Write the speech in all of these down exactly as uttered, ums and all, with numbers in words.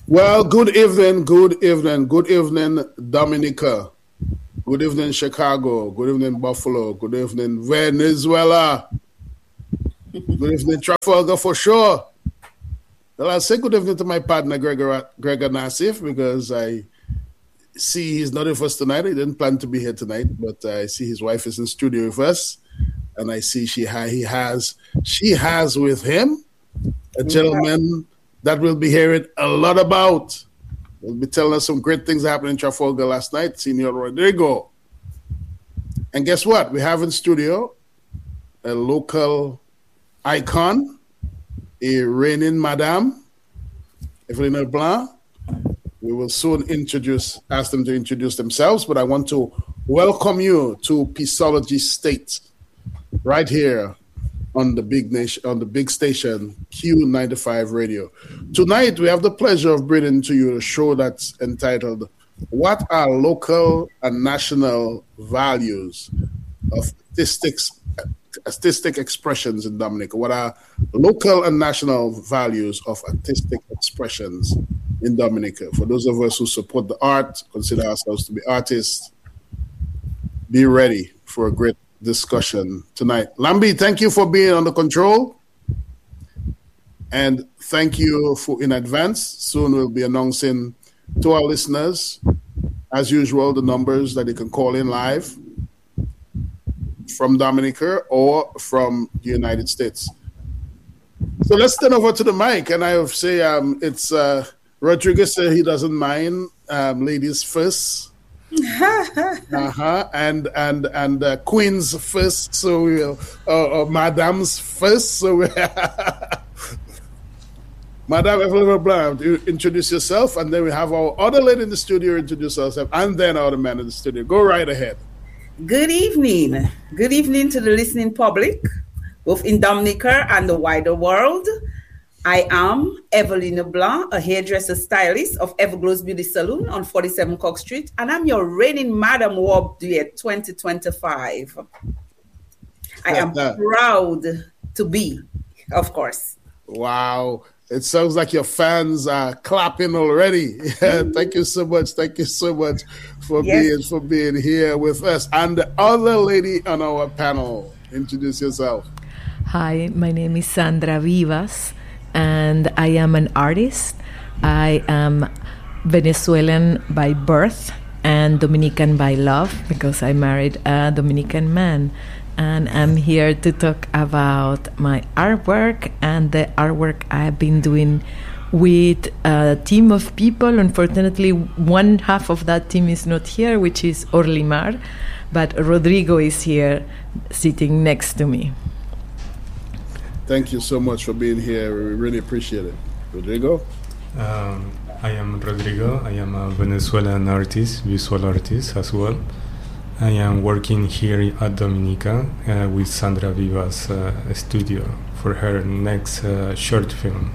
Well, good evening, good evening, good evening, Dominica. Good evening, Chicago. Good evening, Buffalo. Good evening, Venezuela. Good evening, Trafalgar for sure. Well, I'll say good evening to my partner, Gregor, Gregor Nassif, because I see he's not with us tonight. He didn't plan to be here tonight, but I see his wife is in studio with us, and I see she ha- he has she has with him a gentleman that we'll be hearing a lot about. We'll be telling us some great things that happened in Trafalgar last night, Senor Rodrigo. And guess what? We have in studio a local icon, a reigning madame, Evelyn LeBlanc. We will soon introduce, ask them to introduce themselves, but I want to welcome you to Peaceology State, right here on the big nation, on the big station, Q ninety-five Radio. Tonight, we have the pleasure of bringing to you a show that's entitled, What Are Local and National Values of Statistics, Artistic Expressions in Dominica? What are local and national values of artistic expressions in Dominica? For those of us who support the art, consider ourselves to be artists, be ready for a great discussion tonight. Lambi, thank you for being on the control. And thank you for in advance. Soon we'll be announcing to our listeners, as usual, the numbers that they can call in live from Dominica or from the United States. So let's turn over to the mic, and I would say um, it's uh, Rodriguez said he doesn't mind um, ladies first. uh-huh. And and and uh, queens first, so we'll uh, uh, madams first. So we Madame Evelyn LeBlanc, you introduce yourself, and then we have our other lady in the studio introduce herself, and then our man in the studio. Go right ahead. Good evening. Good evening to the listening public, both in Dominica and the wider world. I am Evelyn LeBlanc, a hairdresser stylist of Everglows Beauty Salon on forty-seven Cock Street, and I'm your reigning Madam Warp Duet twenty twenty-five. I am proud to be, of course. Wow. It sounds like your fans are clapping already. Thank you so much. Thank you so much for yes. being for being here with us. And the other lady on our panel, introduce yourself. Hi, my name is Sandra Vivas, and I am an artist. I am Venezuelan by birth and Dominican by love, because I married a Dominican man. And I'm here to talk about my artwork and the artwork I've been doing with a team of people. Unfortunately, one half of that team is not here, which is Orlimar, but Rodrigo is here sitting next to me. Thank you so much for being here. We really appreciate it. Rodrigo? Um, I am Rodrigo. I am a Venezuelan artist, visual artist as well. I am working here at Dominica uh, with Sandra Vivas' uh, studio for her next uh, short film.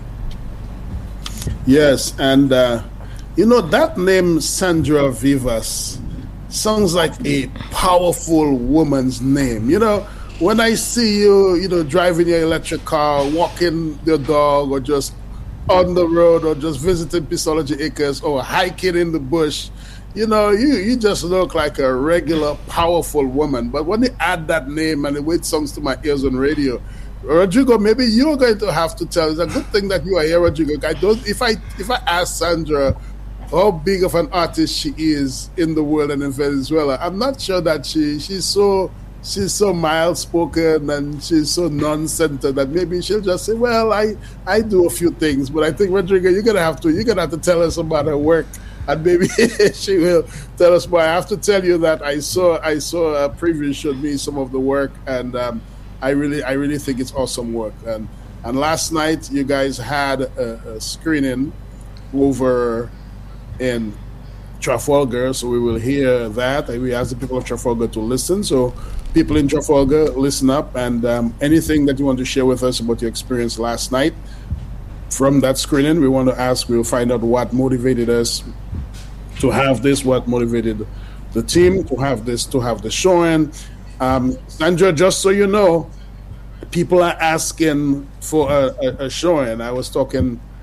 Yes, and uh, you know, that name Sandra Vivas sounds like a powerful woman's name. You know, when I see you, you know, driving your electric car, walking your dog, or just on the road, or just visiting Peaceology Acres, or hiking in the bush, you know, you, you just look like a regular, powerful woman. But when they add that name and the way it sounds to my ears on radio, Rodrigo, maybe you're going to have to tell. It's a good thing that you are here, Rodrigo. I don't. If I if I ask Sandra how big of an artist she is in the world and in Venezuela, I'm not sure that she she's so she's so mild spoken and she's so non-centered that maybe she'll just say, "Well, I I do a few things." But I think, Rodrigo, you're gonna have to you're gonna have to tell us about her work. And maybe she will tell us more. I have to tell you that I saw I saw a preview showed me some of the work, and um, I really I really think it's awesome work. And and last night you guys had a, a screening over in Trafalgar, so we will hear that. And we ask the people of Trafalgar to listen. So people in Trafalgar, listen up, and um, anything that you want to share with us about your experience last night from that screening, we want to ask. We'll find out what motivated us to have this, what motivated the team to have this, to have the showing. Um, Sandra, just so you know, people are asking for a, a, a showing. I was talking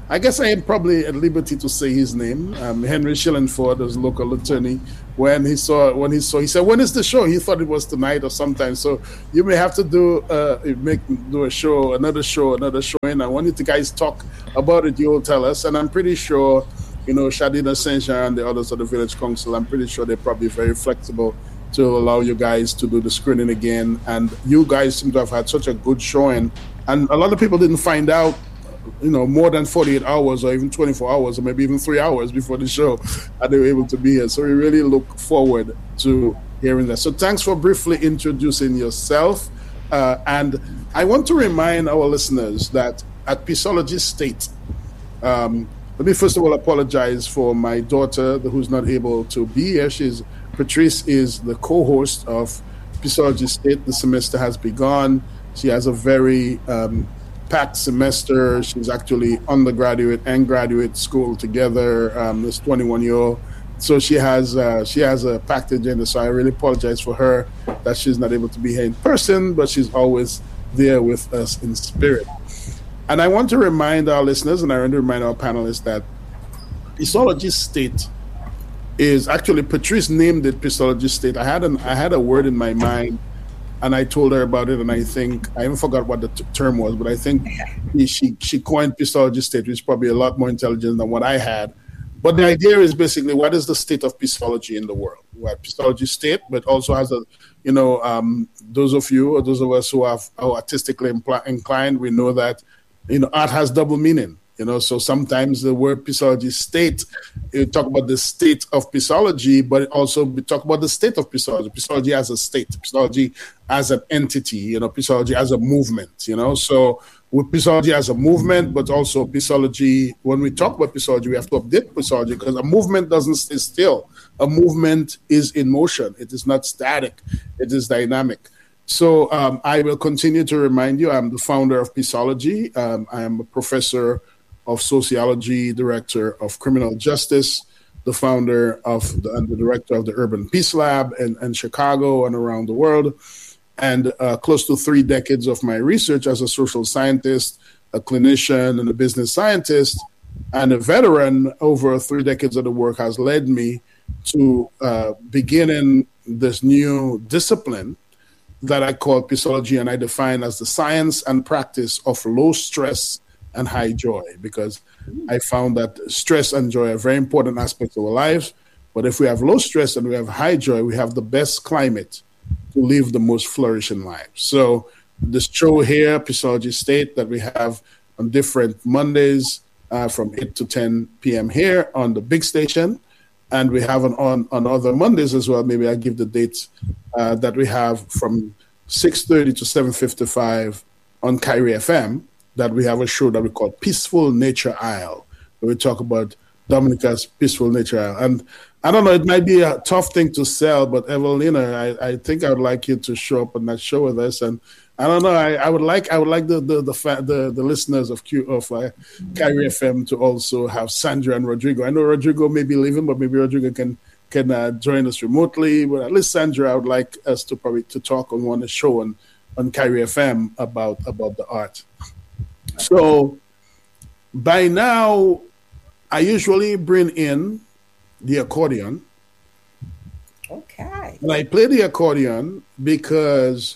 I guess I am probably at liberty to say his name. Um, Henry Shillingford, as local attorney, when he saw when he saw he said, "When is the show?" He thought it was tonight or sometime. So you may have to do uh, make do a show, another show, another show. And I want you to guys talk about it. You'll tell us, and I'm pretty sure, you know, Shadina Saint Jean and the others of the village council. I'm pretty sure they're probably very flexible to allow you guys to do the screening again. And you guys seem to have had such a good showing, and a lot of people didn't find out, you know, more than forty-eight hours or even twenty-four hours or maybe even three hours before the show, and they were able to be here. So we really look forward to hearing that. So thanks for briefly introducing yourself. Uh, and I want to remind our listeners that at Peaceology State, um, let me first of all apologize for my daughter who's not able to be here. She's Patrice is the co-host of Peaceology State. The semester has begun. She has a very um, packed semester. She's actually undergraduate and graduate school together. Um, this twenty-one year old, so she has uh, she has a packed agenda. So I really apologize for her that she's not able to be here in person, but she's always there with us in spirit. And I want to remind our listeners, and I want to remind our panelists, that Peaceology State is actually, Patrice named it Peaceology State. I had an I had a word in my mind, and I told her about it, and I think, I even forgot what the t- term was, but I think she she coined Peaceology State, which is probably a lot more intelligent than what I had. But the idea is basically, what is the state of peaceology in the world? We're at Peaceology State, but also has a, you know, um, those of you, or those of us who are, are artistically impl- inclined, we know that, you know, art has double meaning. You know, so sometimes the word Peaceology State, you talk about the state of Peaceology, but also we talk about the state of Peaceology. Peaceology as a state, Peaceology as an entity, you know, Peaceology as a movement, you know. So with Peaceology as a movement, but also Peaceology, when we talk about Peaceology, we have to update Peaceology, because a movement doesn't stay still. A movement is in motion. It is not static. It is dynamic. So um, I will continue to remind you, I'm the founder of Peaceology. Um, I am a professor of sociology, director of criminal justice, the founder of the, and the director of the Urban Peace Lab in, in Chicago and around the world, and uh, close to three decades of my research as a social scientist, a clinician, and a business scientist, and a veteran. Over three decades of the work has led me to uh, beginning this new discipline that I call Peaceology, and I define as the science and practice of low stress and high joy, because I found that stress and joy are very important aspects of our lives. But if we have low stress and we have high joy, we have the best climate to live the most flourishing lives. So this show here, Peaceology State, that we have on different Mondays uh, from eight to ten p.m. here on the big station. And we have on, on, on other Mondays as well. Maybe I give the dates uh, that we have from six thirty to seven fifty-five on Kyrie F M. That we have a show that we call Peaceful Nature Isle, where we talk about Dominica's Peaceful Nature Isle. And I don't know, it might be a tough thing to sell, but Evelina, I, I think I would like you to show up on that show with us. And I don't know, I, I would like I would like the the the, fa- the, the listeners of Q of uh, Kyrie F M to also have Sandra and Rodrigo. I know Rodrigo may be leaving, but maybe Rodrigo can can uh, join us remotely. But at least Sandra, I would like us to probably to talk on one show on on Kyrie F M about about the art. So by now, I usually bring in the accordion. Okay. And I play the accordion because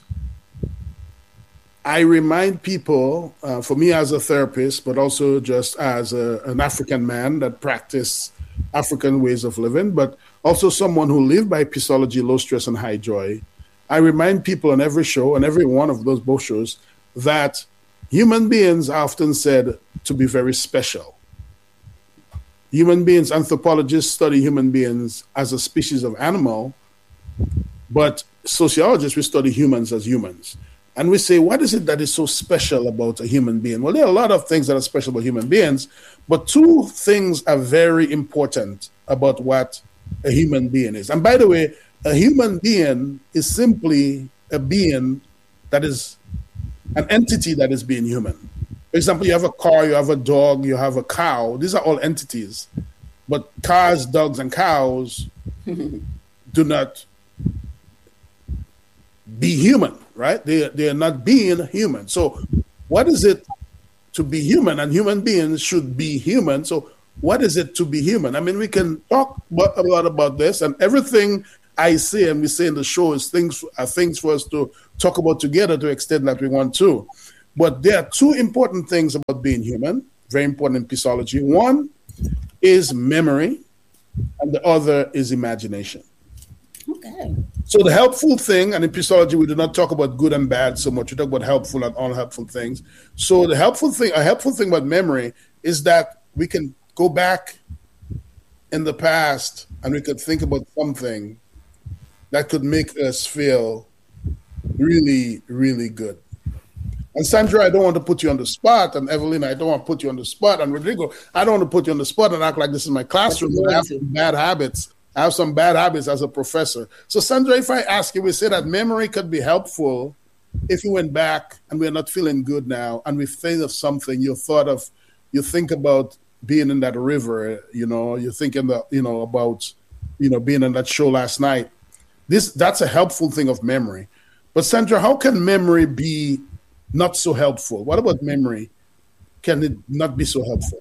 I remind people, uh, for me as a therapist, but also just as a, an African man that practice African ways of living, but also someone who lived by Peaceology, low stress and high joy. I remind people on every show, on every one of those both shows, that human beings are often said to be very special. Human beings, anthropologists study human beings as a species of animal, but sociologists, we study humans as humans. And we say, what is it that is so special about a human being? Well, there are a lot of things that are special about human beings, but two things are very important about what a human being is. And by the way, a human being is simply a being that is an entity that is being human. For example, you have a car, you have a dog, you have a cow. These are all entities. But cars, dogs, and cows do not be human, right? They, they are not being human. So what is it to be human, and human beings should be human. So what is it to be human? I mean, we can talk a lot about this, and everything I say and we say in the show is things are things for us to talk about together to extend that we want to. But there are two important things about being human, very important in Peaceology. One is memory, and the other is imagination. Okay. So the helpful thing, and in Peaceology, we do not talk about good and bad so much. We talk about helpful and unhelpful things. So the helpful thing, a helpful thing about memory is that we can go back in the past and we could think about something that could make us feel really, really good. And Sandra, I don't want to put you on the spot, and Evelina, I don't want to put you on the spot, and Rodrigo, I don't want to put you on the spot and act like this is my classroom. I have some bad habits. I have some bad habits as a professor. So Sandra, if I ask you, we say that memory could be helpful if you went back and we're not feeling good now, and we think of something you thought of, you think about being in that river, you know, you're thinking that, you know, about, you know, being in that show last night. This, that's a helpful thing of memory. But Sandra, how can memory be not so helpful? What about memory? Can it not be so helpful?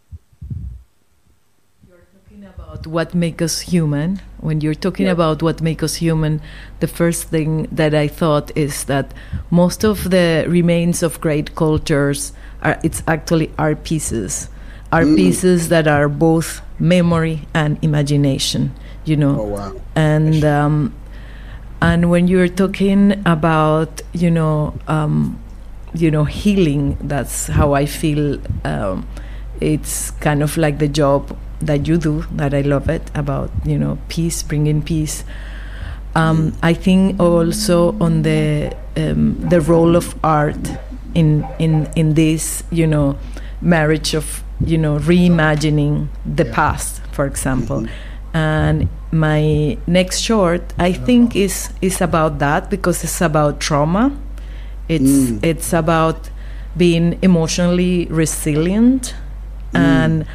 You're talking about what makes us human. When you're talking yeah. about what makes us human, the first thing that I thought is that most of the remains of great cultures are, it's actually art pieces, art mm. pieces that are both memory and imagination, you know. Oh, wow. And, um, and when you're talking about, you know, um, you know, healing, that's how I feel. Um, it's kind of like the job that you do, that I love it, about, you know, peace, bringing peace. Um, mm. I think also on the um, the role of art in in in this, you know, marriage of, you know, reimagining the yeah. past, for example. Mm-hmm. And my next short, I think, is is about that, because it's about trauma. It's mm. it's about being emotionally resilient, mm. and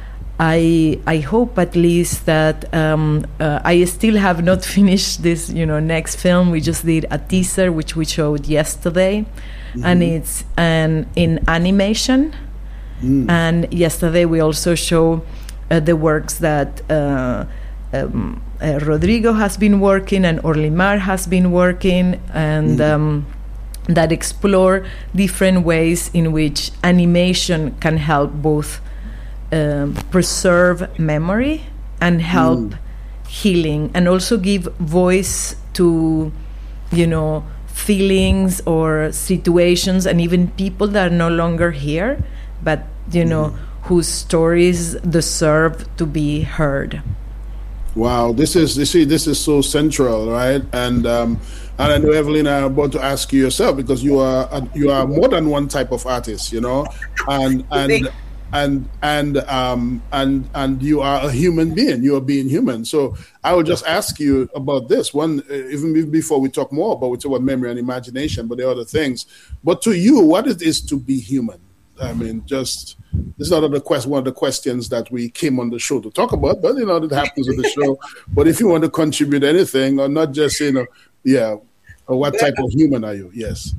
I I hope at least that um, uh, I still have not finished this, you know, next film. We just did a teaser which we showed yesterday, mm-hmm. and it's an in animation. Mm. And yesterday we also show uh, the works that uh, um, uh, Rodrigo has been working and Orlimar has been working, and. Mm. Um, that explore different ways in which animation can help both um, preserve memory and help mm. healing, and also give voice to, you know, feelings or situations and even people that are no longer here, but, you mm. know, whose stories deserve to be heard. Wow, this is you see, this is so central, right? And um, and I know, Evelyn, I'm about to ask you yourself, because you are uh, you are more than one type of artist, you know, and and and and um and and you are a human being. You are being human. So I will just ask you about this one, uh, even before we talk more about we talk about memory and imagination, but the other things. But to you, what it is to be human? I mean, just this is not the quest, one of the questions that we came on the show to talk about, but you know, it happens with the show. But if you want to contribute anything, or not just, you know, yeah, or what type of human are you? Yes.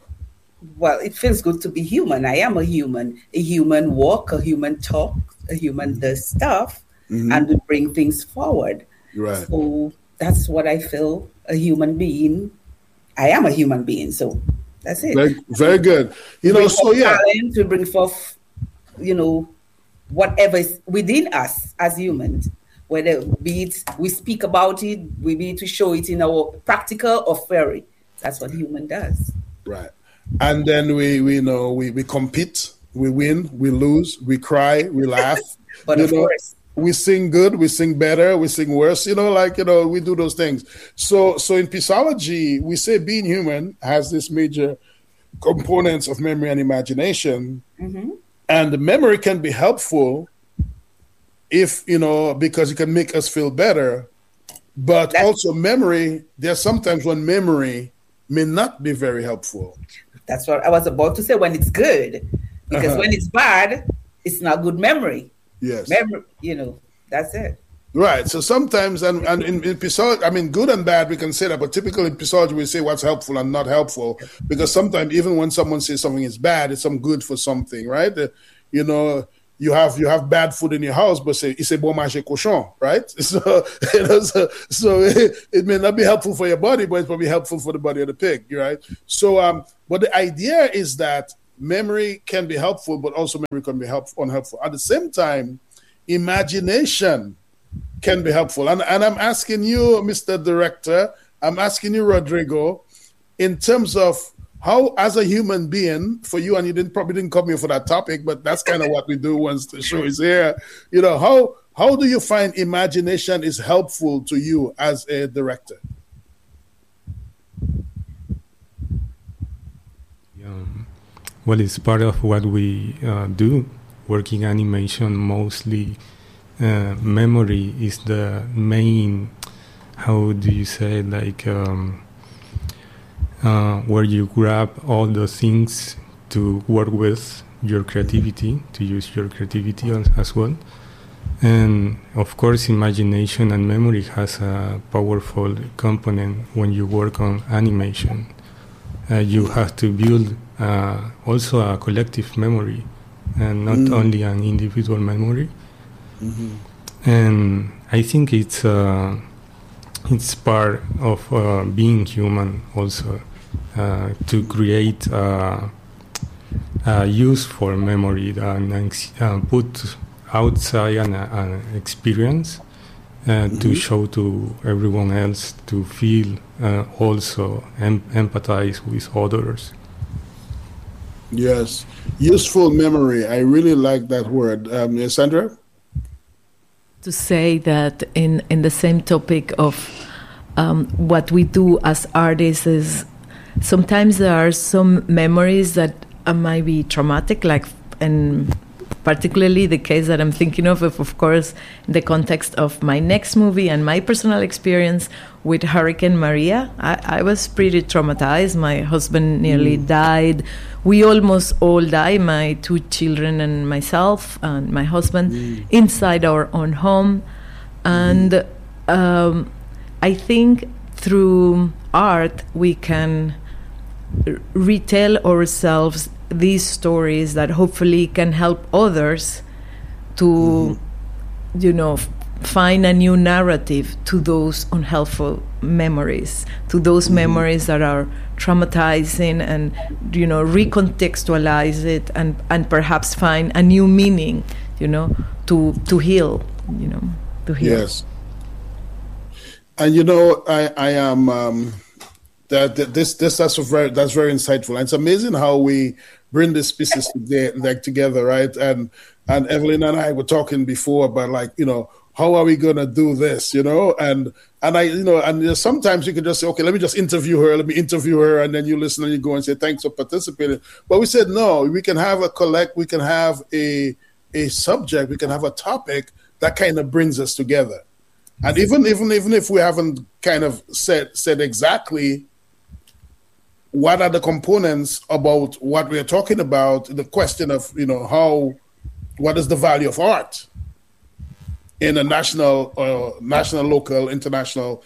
Well, it feels good to be human. I am a human. A human walk, a human talk, a human does stuff, mm-hmm. and we bring things forward. Right. So that's what I feel, a human being. I am a human being, so that's it. Very, very good. You know, so yeah. Talent, we bring forth, you know, whatever is within us as humans, whether be it we speak about it, we be it to show it in our practical or theory. That's what human does. Right. And then we, we you know, we, we compete, we win, we lose, we cry, we laugh. But of know, course. We sing good, we sing better, we sing worse, you know, like, you know, we do those things. So so in Peaceology, we say being human has this major components of memory and imagination. Mm-hmm. And the memory can be helpful if, you know, because it can make us feel better. But That's, also memory, there's sometimes when memory may not be very helpful. That's what I was about to say, when it's good. Because uh-huh. when it's bad, it's not good memory. Yes. Memory, you know, that's it. Right. So sometimes, and, and in, in physiology, I mean, good and bad, we can say that, but typically in physiology, we say what's helpful and not helpful, because sometimes even when someone says something is bad, it's some good for something, right? Uh, you know, you have you have bad food in your house, but say it's a bon manger cochon, right? So, you know, so, so it, it may not be helpful for your body, but it's probably helpful for the body of the pig, right? So, um, but the idea is that memory can be helpful, but also memory can be helpful, unhelpful. At the same time, imagination can be helpful. And, and I'm asking you, Mister Director, I'm asking you, Rodrigo, in terms of how, as a human being, for you, and you didn't probably didn't come here for that topic, but that's kind of what we do once the show is here. You know, how how do you find imagination is helpful to you as a director? Um, well, it's part of what we uh, do, working animation mostly. Uh, memory is the main, how do you say, like um, uh, where you grab all the things to work with your creativity, to use your creativity as, as well. And of course, imagination and memory has a powerful component when you work on animation. Uh, you have to build uh, also a collective memory and not mm. only an individual memory. Mm-hmm. And I think it's uh, it's part of uh, being human also, uh, to create uh, a use for memory and uh, put outside an, an experience uh, mm-hmm. to show to everyone else, to feel uh, also em- empathize with others. Yes, useful memory. I really like that word. Um, Sandra? To say that in, in the same topic of um, what we do as artists is sometimes there are some memories that uh, might be traumatic, like, and particularly the case that I'm thinking of, of, of course, in the context of my next movie and my personal experience with Hurricane Maria. I, I was pretty traumatized. My husband nearly mm. died. We almost all died, my two children and myself and my husband, mm. inside our own home. And mm. um, I think through art we can r- retell ourselves these stories that hopefully can help others to, mm-hmm. you know, f- find a new narrative to those unhelpful memories, to those mm-hmm. memories that are traumatizing, and, you know, recontextualize it and, and perhaps find a new meaning, you know, to to heal, you know, to heal. Yes. And, you know, I, I am... Um, that, that this this that's very that's very insightful. And it's amazing how we bring these pieces together, like together, right? And and Evelyn and I were talking before about, like, you know, how are we gonna do this, you know? And and I, you know, and you know, sometimes you can just say, okay, let me just interview her, let me interview her, and then you listen and you go and say thanks for participating. But we said no, we can have a collect, we can have a a subject, we can have a topic that kind of brings us together. And even even even if we haven't kind of said said exactly what are the components about what we are talking about, the question of, you know, how, what is the value of art in a national, uh, national, local, international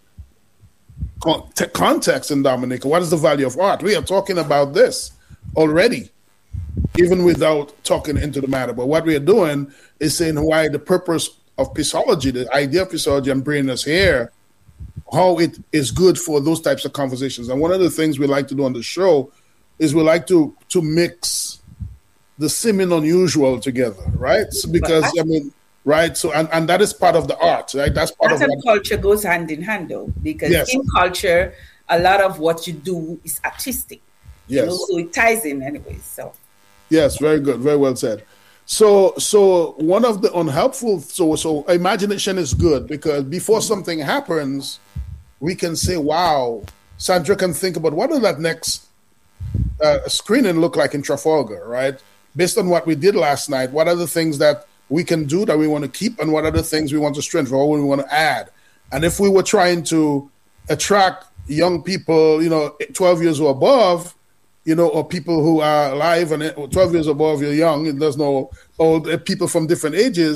con- t- context in Dominica? What is the value of art? We are talking about this already, even without talking into the matter. But what we are doing is saying why the purpose of physiology, the idea of physiology, and bringing us here, how it is good for those types of conversations. And one of the things we like to do on the show is we like to to mix the seeming unusual together, right? So because, I mean, right? So, and, and that is part of the art, right? That's part art of and culture goes hand in hand, though, because yes. in culture, a lot of what you do is artistic. Yes. You know, so it ties in anyway, so. Yes, very good. Very well said. So, so one of the unhelpful, so, so imagination is good because before mm-hmm. something happens, we can say, wow, Sandra can think about what does that next uh, screening look like in Trafalgar, right? Based on what we did last night, what are the things that we can do that we want to keep, and what are the things we want to strengthen or we want to add? And if we were trying to attract young people, you know, twelve years or above, you know, or people who are alive and twelve years above, you're young, and there's no old people from different ages,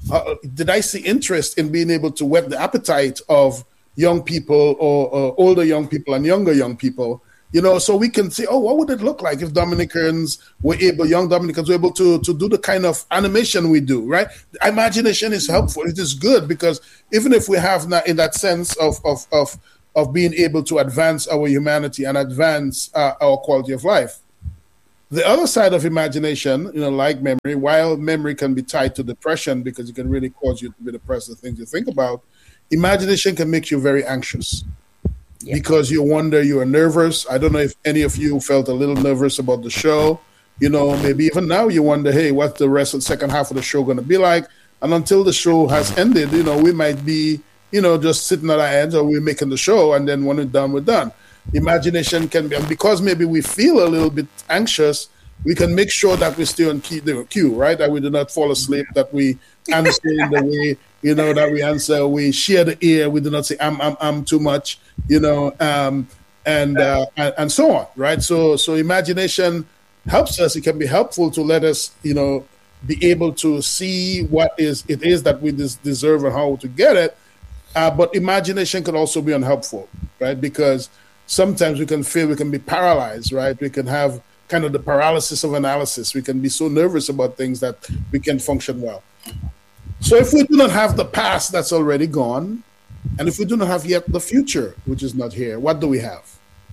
uh, did I see interest in being able to whet the appetite of young people or, or older young people and younger young people? You know, so we can see, oh, what would it look like if Dominicans were able, young Dominicans were able to, to do the kind of animation we do, right? Imagination is helpful. It is good because even if we have not in that sense of of of, of being able to advance our humanity and advance uh, our quality of life, the other side of imagination, you know, like memory, while memory can be tied to depression because it can really cause you to be depressed, the things you think about, imagination can make you very anxious. Yeah. Because you wonder, you are nervous. I don't know if any of you felt a little nervous about the show. You know, maybe even now you wonder, hey, what's the rest of the second half of the show going to be like? And until the show has ended, you know, we might be, you know, just sitting at our ends or we're making the show and then when it's done, we're done. Imagination can be, and because maybe we feel a little bit anxious, we can make sure that we stay on key, the cue, right? That we do not fall asleep, that we answer in the way, you know, that we answer, we share the ear, we do not say, I'm, I'm, I'm too much, you know, um, and, uh, and and so on, right? So, so imagination helps us. It can be helpful to let us, you know, be able to see what is it is that we des- deserve and how to get it. Uh, but imagination can also be unhelpful, right? Because sometimes we can feel we can be paralyzed, right? We can have kind of the paralysis of analysis. We can be so nervous about things that we can function well. So if we do not have the past that's already gone, and if we do not have yet the future, which is not here, what do we have?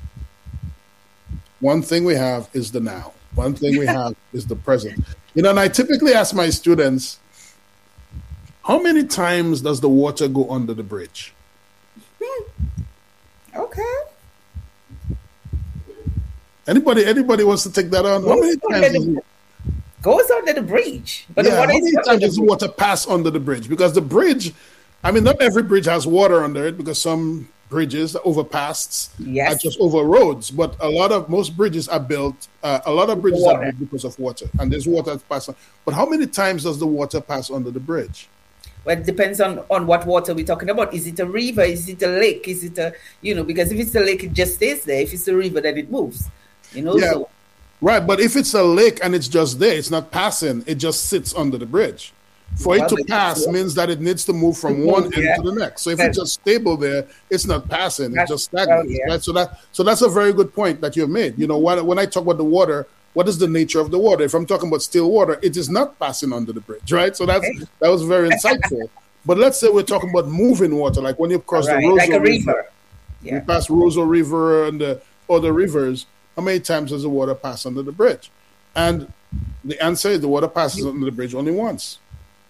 One thing we have is the now. One thing we have is the present. You know, and I typically ask my students, how many times does the water go under the bridge? Okay. Anybody anybody wants to take that on? How many times does it goes under the bridge? But yeah, the how water many is times does the water pass under the bridge? Because the bridge, I mean, not every bridge has water under it because some bridges, overpasses, yes. are just over roads. But a lot of, most bridges are built, uh, a lot of bridges water. are built because of water. And there's water that passes. But how many times does the water pass under the bridge? Well, it depends on, on what water we're talking about. Is it a river? Is it a lake? Is it a, you know, because if it's a lake, it just stays there. If it's a river, then it moves. You know, yeah, so. Right. But if it's a lake and it's just there, it's not passing, it just sits under the bridge. For well, it to pass means that it needs to move from one end yeah. to the next. So if it's just stable there, it's not passing, it's just stagnant. Well, yeah. Right. So that so that's a very good point that you've made. You know, when, when I talk about the water, what is the nature of the water? If I'm talking about still water, it is not passing under the bridge, right? So that's okay. that was very insightful. But let's say we're talking about moving water, like when you cross right. the Roseau like a River, river. Yeah. You pass Roseau River and the other rivers. How many times does the water pass under the bridge? And the answer is the water passes under the bridge only once.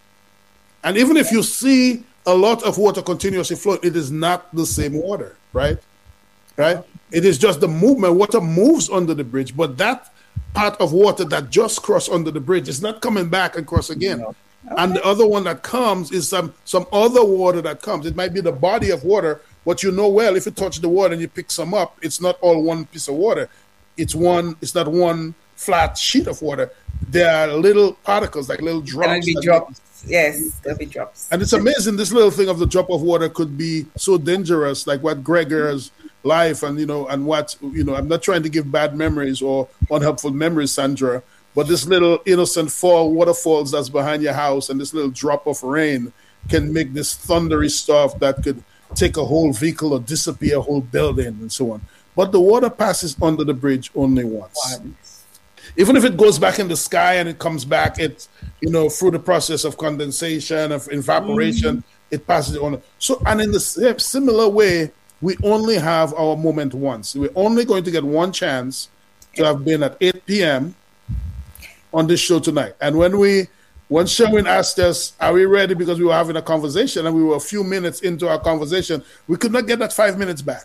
And even if you see a lot of water continuously flowing, it is not the same water, right? Right? It is just the movement. Water moves under the bridge, but that part of water that just crossed under the bridge is not coming back and cross again. Okay. And the other one that comes is some, some other water that comes. It might be the body of water, but you know well, if you touch the water and you pick some up, it's not all one piece of water. It's one. It's not one flat sheet of water. There are little particles, like little drops. There'll be drops. Yes, there'll be drops. And it's amazing. This little thing of the drop of water could be so dangerous, like what Gregor's life and you know, and what you know. I'm not trying to give bad memories or unhelpful memories, Sandra, but this little innocent fall waterfalls that's behind your house, and this little drop of rain can make this thundery stuff that could take a whole vehicle or disappear a whole building and so on. But the water passes under the bridge only once. Even if it goes back in the sky and it comes back, it's, you know, through the process of condensation, of evaporation, mm. it passes on. So, and in the similar way, we only have our moment once. We're only going to get one chance to have been at eight p.m. on this show tonight. And when we, when Sherwin asked us, are we ready? Because we were having a conversation and we were a few minutes into our conversation, we could not get that five minutes back.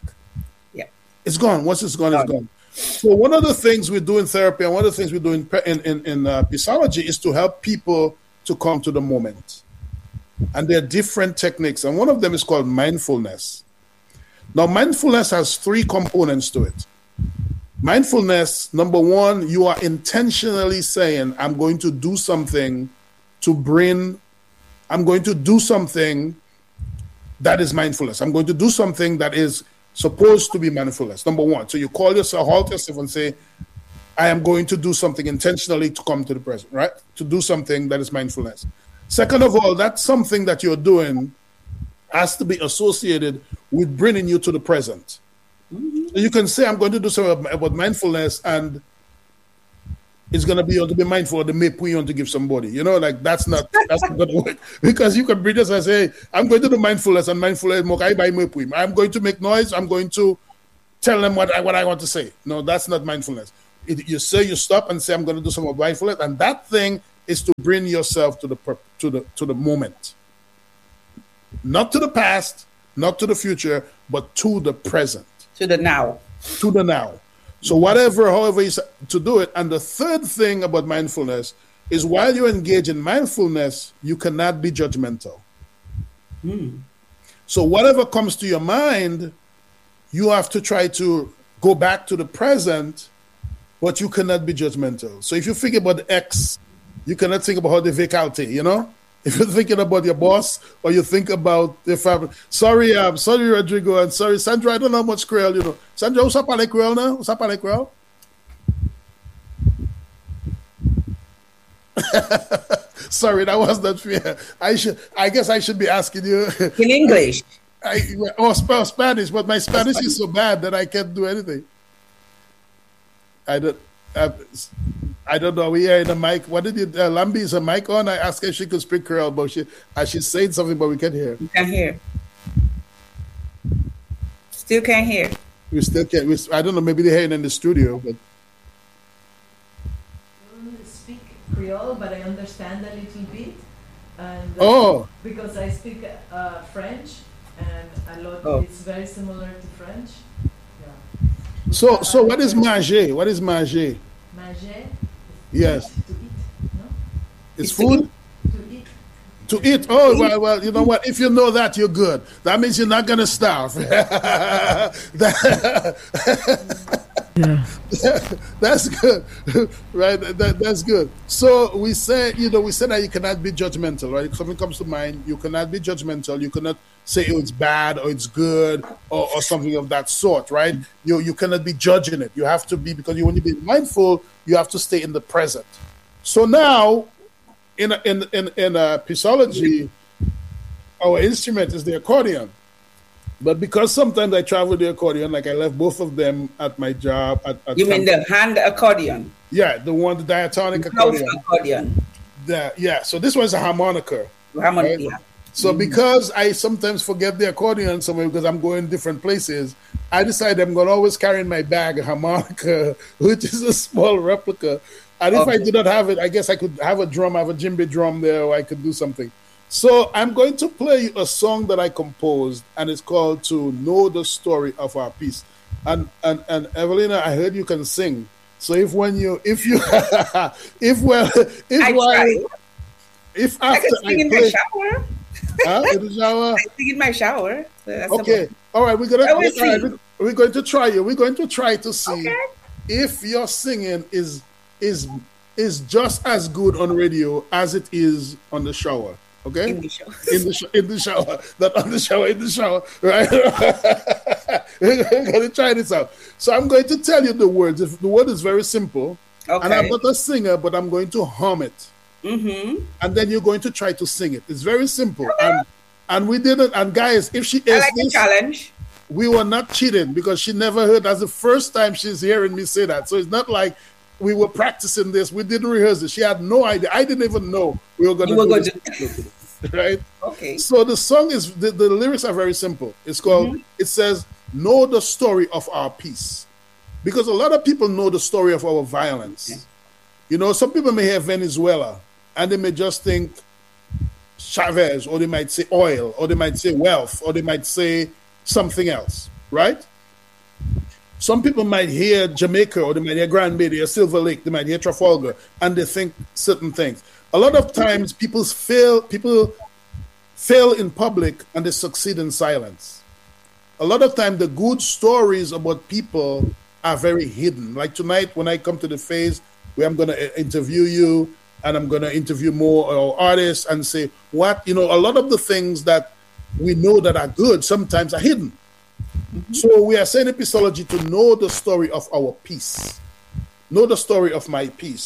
It's gone. Once it's gone, it's gone. So one of the things we do in therapy and one of the things we do in in, in, in uh, Peaceology is to help people to come to the moment. And there are different techniques. And one of them is called mindfulness. Now, mindfulness has three components to it. Mindfulness, number one, you are intentionally saying, I'm going to do something to bring, I'm going to do something that is mindfulness. I'm going to do something that is supposed to be mindfulness, number one. So you call yourself, halt yourself and say, I am going to do something intentionally to come to the present, right? To do something that is mindfulness. Second of all, that's something that you're doing has to be associated with bringing you to the present. Mm-hmm. So you can say, I'm going to do something about mindfulness, and it's going to be you to be mindful of the mepu you want to give somebody. You know, like that's not that's not going to work. Because you can bring us and say, I'm going to do mindfulness, and mindfulness, I'm going to make noise, I'm going to tell them what I, what I want to say. No, that's not mindfulness. It, you say, you stop and say, I'm going to do some of mindfulness, and that thing is to bring yourself to the to the to the moment. Not to the past, not to the future, but to the present. To the now. To the now. So whatever, however you to do it. And the third thing about mindfulness is while you engage in mindfulness, you cannot be judgmental. Mm. So whatever comes to your mind, you have to try to go back to the present, but you cannot be judgmental. So if you think about the X, you cannot think about how they vacalte, you know? If you're thinking about your boss or you think about the family. Sorry, um, sorry, Rodrigo, and sorry, Sandra, I don't know much Creole, you know. Sandra, what's up, Alec Creole now? What's up, Alec Creole? Sorry, that was not fair. I should, I guess I should be asking you. In English. I, or Spanish, but my Spanish is so bad that I can't do anything. I don't. Uh, I don't know. We are in the mic. What did you? Uh, Lambi, is a mic on? I asked her if she could speak Creole, but she, uh, she's saying something, but we can't hear. We can't hear. Still can't hear. We still can't. We, I don't know. Maybe they're hearing in the studio, but. I don't speak Creole, but I understand a little bit. And, uh, oh. Because I speak uh, French, and a lot. Oh. It's very similar to French. So, so what is manger? What is manger? Manger? Yes. To eat, no? It's food? To eat. To eat. Oh, well, well, you know what? If you know that, you're good. That means you're not going to starve. Yeah. That's good. Right? That, that's good. So we say, you know, we say that you cannot be judgmental, right? If something comes to mind, you cannot be judgmental. You cannot say oh, it's bad or it's good or, or something of that sort, right? You you cannot be judging it. You have to be, because you want to be mindful, you have to stay in the present. So now, in a, in in in a Pisology, our instrument is the accordion. But because sometimes I travel with the accordion, like I left both of them at my job. At, at you mean the hand accordion? Yeah, the one, the diatonic the accordion. accordion. The, yeah, so this one's a harmonica. Harmonica, right? yeah. So Mm-hmm. because I sometimes forget the accordion somewhere because I'm going different places, I decided I'm going to always carry in my bag a harmonica, which is a small replica. And if Okay. I did not have it, I guess I could have a drum, have a djembe drum there, or I could do something. So I'm going to play a song that I composed, and it's called "To Know the Story of Our Peace." And and and Evelina, I heard you can sing. So if when you if you if well if I while, try. if I after can sing I in play, my shower. huh, in the shower. I sing in my shower. So that's Okay, about- all right. We're gonna I will all right, sing. we're going to try you. We're going to try to see Okay. if your singing is is is just as good on radio as it is on the shower. Okay, In the shower. in the sh- in the shower, not on the shower, in the shower, right? We're gonna try this out. So I'm going to tell you the words. If the word is very simple, and I'm Okay. not a singer, but I'm going to hum it, Mm-hmm. and then you're going to try to sing it. It's very simple, and and we didn't. And guys, if she I is like the this, challenge. we were not cheating because she never heard. That's the first time she's hearing me say that. So it's not like we were practicing this. We didn't rehearse it. She had no idea. I didn't even know we were going You to were do going this. Right? Okay. So the song is, the, the lyrics are very simple. It's called, Mm-hmm. it says, know the story of our peace. Because a lot of people know the story of our violence. Okay. You know, some people may have Venezuela and they may just think Chavez, or they might say oil, or they might say wealth, or they might say something else, right? Some people might hear Jamaica, or they might hear Grand Bay, they hear Silver Lake, they might hear Trafalgar, and they think certain things. A lot of times, people fail. People fail in public, and they succeed in silence. A lot of time, the good stories about people are very hidden. Like tonight, when I come to the phase where I'm going to interview you, and I'm going to interview more uh, artists and say what you know. A lot of the things that we know that are good sometimes are hidden. So we are saying Epistology to know the story of our peace. Know the story of my peace.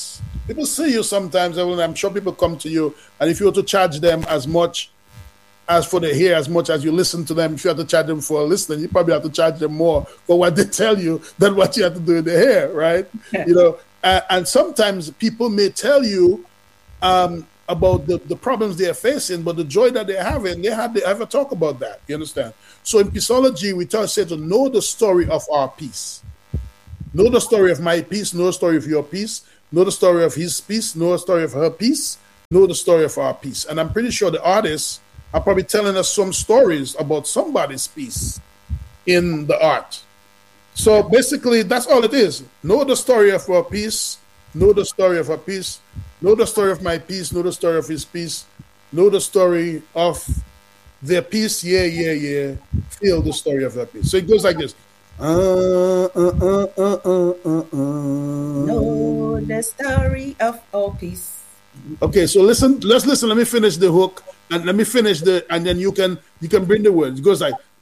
People see you sometimes, and I'm sure people come to you, and if you were to charge them as much as for the hair, as much as you listen to them, if you have to charge them for listening, you probably have to charge them more for what they tell you than what you have to do in the hair, right? Yeah. You know, uh, and sometimes people may tell you um, about the, the problems they're facing, but the joy that they're having, they have to ever talk about that. You understand? So in Peaceology, we tell say to know the story of our peace. Know the story of my peace, know the story of your peace, know the story of his peace, know the story of her peace, know the story of our peace. And I'm pretty sure the artists are probably telling us some stories about somebody's peace in the art. So basically, that's all it is. Know the story of our peace, know the story of our peace, know the story of my peace, know the story of his peace, know the story of their peace, yeah, yeah, yeah, feel the story of their peace. So it goes like this. Uh, uh, uh, uh, uh, uh, uh. Know the story of our peace. Okay, so listen, let's listen. Let me finish the hook, and let me finish the, and then you can you can bring the words. It goes like,